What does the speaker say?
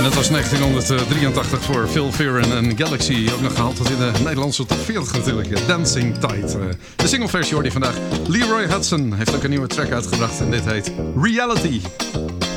En dat was 1983 voor Phil Fearon en Galaxy. Ook nog gehaald in de Nederlandse top 40 natuurlijk. Dancing Tide. De singleversie hoorde je vandaag. Leroy Hudson heeft ook een nieuwe track uitgebracht. En dit heet Reality.